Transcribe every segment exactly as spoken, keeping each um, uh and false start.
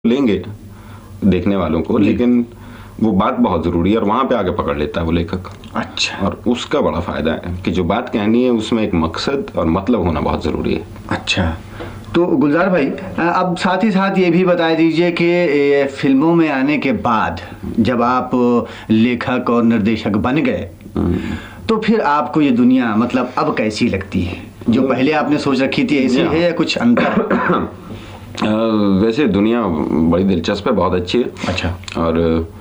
लेंगे देखने वालों को, लेकिन वो बात बहुत ज़रूरी है और वहाँ पे आगे पकड़ लेता है वो लेखक। अच्छा। और उसका बड़ा फ़ायदा है कि जो बात कहनी है उसमें एक मकसद और मतलब होना बहुत ज़रूरी है। अच्छा, तो गुलजार भाई अब साथ ही साथ ये भी बता दीजिए कि फिल्मों में आने के बाद जब आप लेखक और निर्देशक बन गए तो फिर आपको ये दुनिया मतलब अब कैसी लगती है? जो पहले आपने सोच रखी थी ऐसी है या कुछ अंतर? आ, वैसे दुनिया बड़ी दिलचस्प है, बहुत अच्छी है। अच्छा। और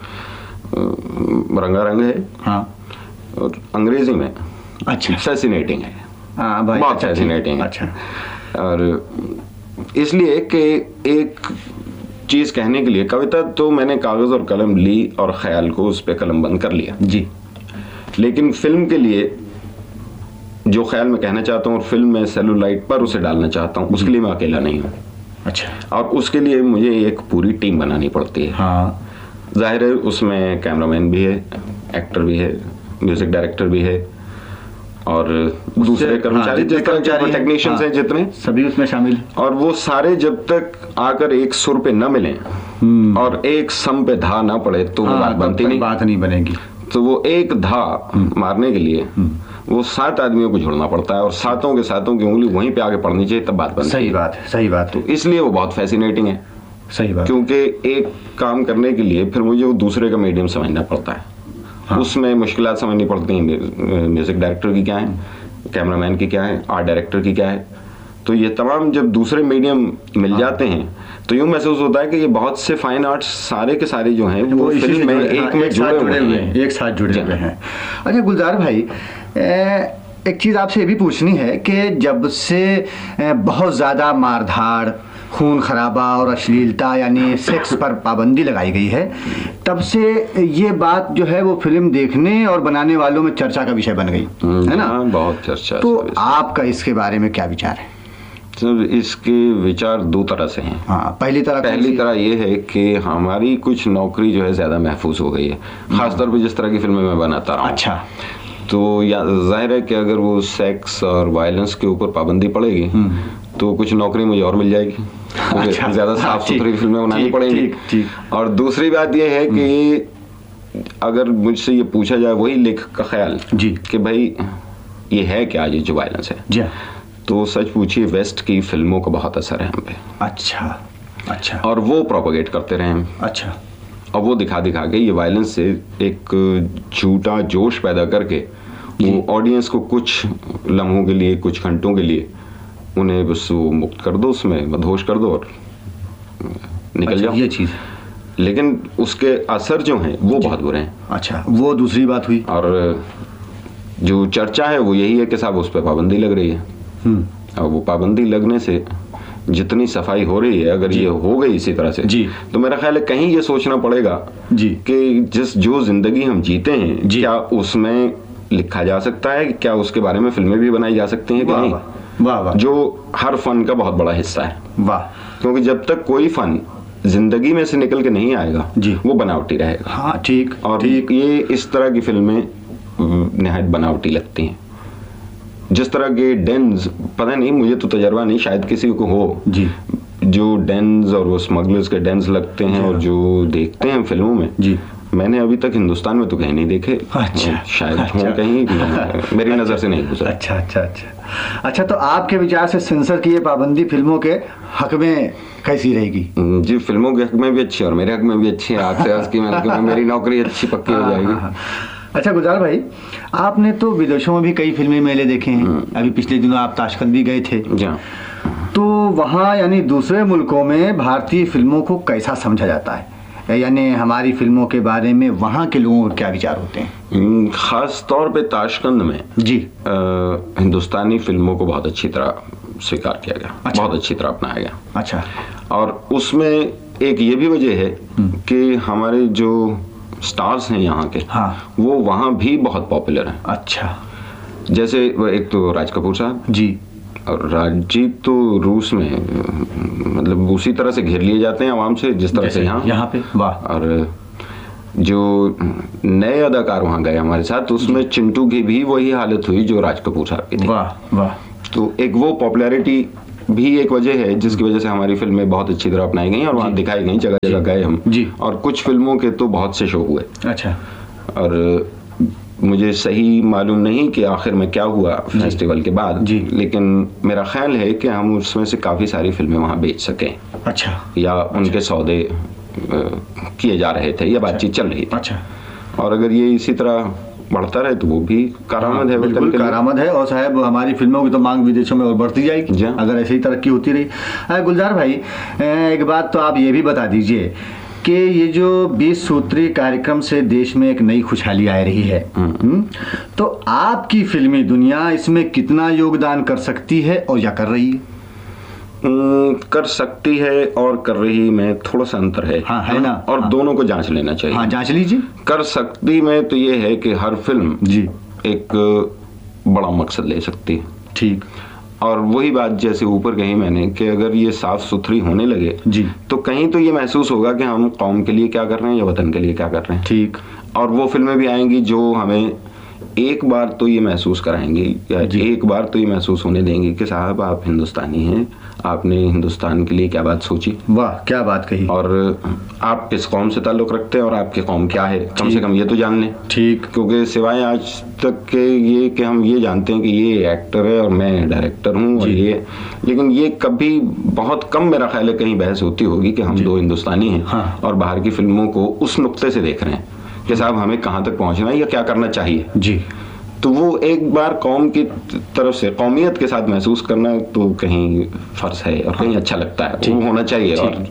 रंगारंग है। हाँ। और अंग्रेजी में अच्छा फैसिनेटिंग है। हाँ भाई, बहुत अच्छा, फैसिनेटिंग है। अच्छा। और इसलिए कि एक चीज़ कहने के लिए कविता तो मैंने कागज़ और कलम ली और ख्याल को उस पर कलम बंद कर लिया जी। लेकिन फिल्म के लिए जो ख्याल मैं कहना चाहता हूँ और फिल्म में सेलुलाइट पर उसे डालना चाहता हूँ, उसके लिए मैं अकेला नहीं हूँ। अच्छा। और उसके लिए मुझे एक पूरी टीम बनानी पड़ती है। हाँ। जाहिर है उसमें कैमरामैन भी है, एक्टर भी है, म्यूजिक डायरेक्टर भी है और दूसरे कर्मचारी, जिस तरह के टेक्नीशियंस हैं जितने सभी उसमें शामिल। और वो सारे जब तक आकर एक सुर पे न मिलें और एक सम पे धा ना पड़े तो वो बात बनती नहीं, बात नहीं बनेगी। तो वो एक धा मारने के लिए वो सात आदमियों को जुड़ना पड़ता है और सातों के सातों की उंगली वहीं पे आगे पड़नी चाहिए, तब बात बनती है। सही बात है, सही बात है। तो इसलिए वो बहुत फैसिनेटिंग है। सही बात। क्योंकि एक काम करने के लिए फिर मुझे वो दूसरे का मीडियम समझना पड़ता है। हाँ। उसमें मुश्किलात समझनी पड़ती हैं, म्यूजिक डायरेक्टर की क्या है, कैमरामैन की क्या है, आर्ट डायरेक्टर की क्या है। तो ये तमाम जब दूसरे मीडियम मिल हाँ। जाते हैं तो यूं महसूस होता है कि ये बहुत से फाइन आर्ट्स सारे के सारे जो हैं वो फिल्म में एक में जुड़े हुए हैं, एक साथ जुड़े हुए हैं। अच्छा गुलजार भाई, एक चीज़ आपसे ये भी पूछनी है कि जब से बहुत ज़्यादा मारधाड़, खून खराबा और अश्लीलता यानी सेक्स पर पाबंदी लगाई गई है, तब से ये बात जो है वो फिल्म देखने और बनाने वालों में चर्चा का विषय बन गई है ना? बहुत चर्चा। तो आपका इसके बारे में क्या विचार है? तो इसके विचार दो तरह से हैं। हाँ, पहली तरह पहली तरह ये है कि हमारी कुछ नौकरी जो है ज़्यादा महफूज हो गई है, खासतौर पर जिस तरह की फिल्में मैं बनाता रहा हूँ। अच्छा। तो या जाहिर है कि अगर वो सेक्स और वायलेंस के ऊपर पाबंदी पड़ेगी तो कुछ नौकरी मुझे और मिल जाएगी। अच्छा, ज़्यादा साफ सुथरी फिल्में बनानी पड़ेंगी। और दूसरी बात ये है कि अगर मुझसे ये पूछा जाए वही लेखक का ख्याल जी कि भाई ये है क्या ये जो वायलेंस है जी, तो सच पूछिए वेस्ट की फिल्मों का बहुत असर है हम पे। अच्छा अच्छा। और वो प्रोपोगेट करते रहे हम। अच्छा। और वो दिखा दिखा के ये वायलेंस से एक झूठा जोश पैदा करके वो ऑडियंस को कुछ लम्हों के लिए, कुछ घंटों के लिए उन्हें बस वो मुक्त कर दो, उसमें मदहोश कर दो और निकल अच्छा, जाओ। ये चीज़। लेकिन उसके असर जो हैं वो बहुत बुरे हैं। अच्छा, वो दूसरी बात हुई। और जो चर्चा है वो यही है कि साहब उस पर पाबंदी लग रही है और वो पाबंदी लगने से जितनी सफाई हो रही है अगर ये हो गई इसी तरह से जी, तो मेरा ख्याल है कहीं ये सोचना पड़ेगा जी कि जिस जो जिंदगी हम जीते हैं क्या उसमें लिखा जा सकता है, क्या उसके बारे में फिल्में भी बनाई जा सकती हैं कि नहीं। वाह वाह। जो हर फन का बहुत बड़ा हिस्सा है। वाह। क्योंकि जब तक कोई फन जिंदगी में से निकल के नहीं आएगा जी वो बनावटी रहेगा। हाँ ठीक। और ठीक। ये इस तरह की फिल्में निहायत बनावटी लगती हैं। जिस तरह के डेन्स, पता नहीं मुझे तो तजर्बा नहीं, शायद किसी को हो जी, जो डेन्स और वो स्मगलर्स के डेन्स लगते हैं और जो देखते हैं फिल्मों में जी, मैंने अभी तक हिंदुस्तान में तो कहीं नहीं देखे। अच्छा। शायद अच्छा। हो कहीं, मेरी नज़र से नहीं गुजरा। अच्छा अच्छा अच्छा अच्छा। तो आपके विचार से सेंसर की ये पाबंदी फिल्मों के हक में कैसी रहेगी? जी फिल्मों के हक में भी अच्छी और मेरे हक में भी अच्छी है। आज से आज की मैं मेरी नौकरी अच्छी पक्की हो जाएगी। अच्छा गुलजार भाई, आपने तो विदेशों में भी कई फिल्मी मेले देखे हैं, अभी पिछले दिनों आप ताशकंद भी गए थे। जी। तो वहाँ यानी दूसरे मुल्कों में भारतीय फिल्मों को कैसा समझा जाता है, यानी हमारी फिल्मों के बारे में वहाँ के लोगों के क्या विचार होते हैं? खास तौर पे ताशकंद में जी आ, हिंदुस्तानी फिल्मों को बहुत अच्छी तरह स्वीकार किया गया। अच्छा। बहुत अच्छी तरह अपनाया गया। अच्छा। और उसमें एक ये भी वजह है कि हमारे जो स्टार्स हैं यहाँ के हाँ, वो वहाँ भी बहुत पॉपुलर हैं। अच्छा। जैसे एक तो राज कपूर साहब जी, और राजजीत तो रूस में मतलब उसी तरह से घेर लिए जाते हैं आवाम से जिस तरह से यहाँ यहाँ पे। वाह। और जो नए अदाकार वहाँ गए हमारे साथ तो उसमें चिंटू की भी वही हालत हुई जो राज कपूर साहब की थी। वाह वाह। तो एक वो पॉपुलैरिटी भी एक वजह है जिसकी वजह से हमारी फिल्में बहुत अच्छी तरह अपनाई गई और वहाँ दिखाई गई, जगह जगह गए हम जी। और कुछ फिल्मों के तो बहुत से शो हुए। अच्छा। और मुझे सही मालूम नहीं कि आखिर में क्या हुआ फेस्टिवल के बाद, लेकिन मेरा ख्याल है कि हम उसमें से काफ़ी सारी फिल्में वहाँ बेच सकें। अच्छा। या उनके अच्छा। सौदे किए जा रहे थे या बातचीत चल रही थी। अच्छा। और अगर ये इसी तरह बढ़ता रहे तो वो भी कारामद है, बिल्कुल कारामद है। और साहब हमारी फिल्मों की तो मांग विदेशों में और बढ़ती जाएगी अगर ऐसे ही तरक्की होती रही। गुलजार भाई, एक बात तो आप ये भी बता दीजिए कि ये जो बीस सूत्री कार्यक्रम से देश में एक नई खुशहाली आ रही है, तो आपकी फिल्मी दुनिया इसमें कितना योगदान कर सकती है और या कर रही है? कर सकती है और कर रही में थोड़ा सा अंतर है। हाँ, है ना। और हाँ। दोनों को जांच लेना चाहिए। हाँ, जांच लीजिए। कर सकती में तो ये है कि हर फिल्म जी एक बड़ा मकसद ले सकती है। ठीक। और वही बात जैसे ऊपर कही मैंने कि अगर ये साफ सुथरी होने लगे जी तो कहीं तो ये महसूस होगा कि हम कौम के लिए क्या कर रहे हैं या वतन के लिए क्या कर रहे हैं। ठीक। और वो फिल्में भी आएंगी जो हमें एक बार तो ये महसूस कराएंगी या एक बार तो ये महसूस होने देंगी कि साहब आप हिंदुस्तानी हैं, आपने हिंदुस्तान के लिए क्या बात सोची। वाह, क्या बात कही। और आप किस कौम से ताल्लुक़ रखते हैं और आपकी कौम क्या है, कम से कम ये तो जान लें। ठीक। क्योंकि सिवाय आज तक के ये कि हम ये जानते हैं कि ये एक्टर है और मैं डायरेक्टर हूँ और ये, लेकिन ये कभी बहुत कम मेरा ख्याल है कहीं बहस होती होगी कि हम दो हिंदुस्तानी हैं। हाँ। और बाहर की फिल्मों को उस नुक्ते से देख रहे हैं कि साहब हमें कहाँ तक पहुँचना है या क्या करना चाहिए। जी। तो वो एक बार कौम की तरफ से कौमियत के साथ महसूस करना तो कहीं फर्ज है और कहीं अच्छा लगता है, वो होना चाहिए। और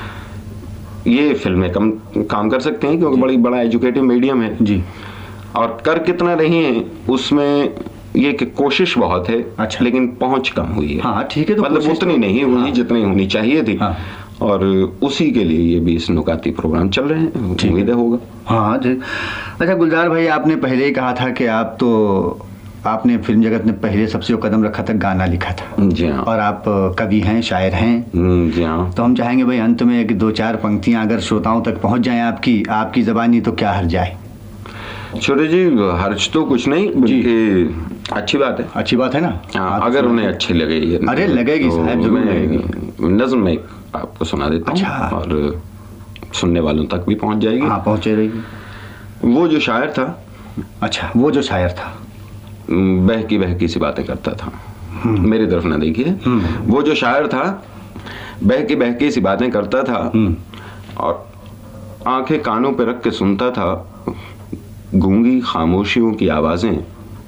ये फिल्में कम काम कर सकते हैं क्योंकि बड़ी बड़ा एजुकेटिव मीडियम है जी। और कर कितना रही है उसमें ये कि कोशिश बहुत है। अच्छा। लेकिन पहुंच कम हुई है। हाँ, ठीक है। तो मतलब उतनी नहीं हुई। हाँ। जितनी होनी चाहिए थी। हाँ। और उसी के लिए ये बीस नुकाती प्रोग्राम चल रहे हैं, उम्मीद होगा। हाँ जी। अच्छा गुलजार भाई, आपने पहले ही कहा था कि आप तो आपने फिल्म जगत में पहले सबसे जो कदम रखा था गाना लिखा था। जी हाँ। और आप कवि हैं, शायर हैं। जी हाँ। तो हम चाहेंगे भाई अंत में एक दो चार पंक्तियां अगर श्रोताओं तक पहुंच जाएं आपकी आपकी ज़बानी तो क्या हर्ज जाए। छोटे जी, हर्ज तो कुछ नहीं, बल्कि अच्छी बात है। अच्छी बात है ना। हाँ, अगर उन्हें अच्छी लगे। अरे लगेगी साहब, जरूर लगेगी। नज़्म में आपको सुना देता हूँ। अच्छा। और सुनने वालों तक भी पहुंच जाएगी। हाँ, पहुंचे रहेगी। वो जो शायर था। अच्छा, वो जो शायर था बहकी बहकी सी बातें करता था। मेरी तरफ ना देखिए। वो जो शायर था बहकी बहकी सी बातें करता था और आंखें कानों पे रख के सुनता था गूंगी खामोशियों की आवाजें,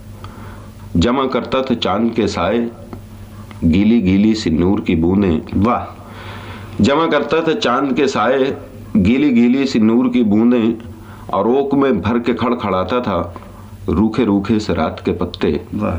जमा करता था चांद के साए गीली गीली सी नूर की बूंदें। वाह। जमा करता था चांद के साए गीली गीली सी नूर की बूंदें और ओक में भर के खड़खड़ाता था रूखे रूखे से रात के पत्ते। वाह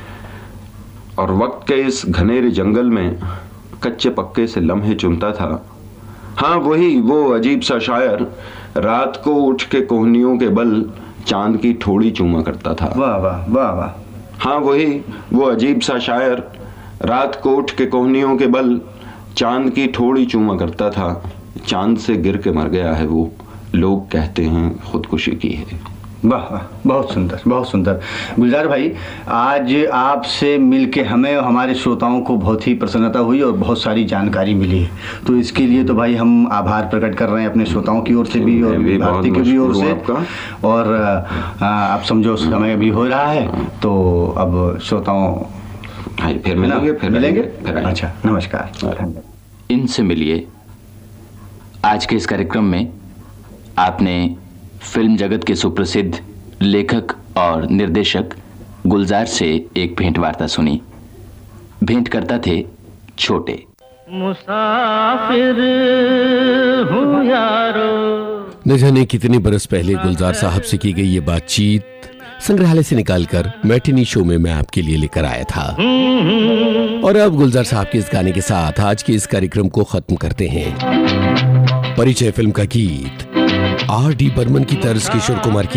वाह। और वक्त के इस घनेरे जंगल में कच्चे पक्के से लम्हे चुनता था। हाँ, वही वो अजीब सा शायर रात को उठ के कोहनियों के बल चांद की ठोड़ी चूमा करता था। वाह वाह वाह वाह। हाँ, वही वो अजीब सा शायर रात को उठ के कोहनियों के बल चांद की ठोड़ी चूमा करता था। चांद से गिर के मर गया है वो, लोग कहते हैं खुदकुशी की है। वाह वाह, बहुत सुंदर बहुत सुंदर। गुलजार भाई, आज आपसे मिलके हमें और हमारे श्रोताओं को बहुत ही प्रसन्नता हुई और बहुत सारी जानकारी मिली है। तो इसके लिए तो भाई हम आभार प्रकट कर रहे हैं अपने श्रोताओं की ओर से भी और भारती की भी ओर से। और आप समझो समय भी हो रहा है तो अब श्रोताओं फिर मिलेंगे फिर मिलेंगे फिर। अच्छा, नमस्कार। इनसे मिलिए। आज के इस कार्यक्रम में आपने फिल्म जगत के सुप्रसिद्ध लेखक और निर्देशक गुलजार से एक भेंट वार्ता सुनी। भेंट करता थे छोटे। मुसाफिर हूँ यारो। न जाने कितने बरस पहले गुलजार साहब से की गई ये बातचीत संग्रहालय से निकालकर मैटिनी शो में मैं आपके लिए लेकर आया था। और अब गुलजार साहब के इस गाने के साथ आज के इस कार्यक्रम को खत्म करते हैं। परिचय फिल्म का गीत आर डी बर्मन की तर्ज किशोर कुमार की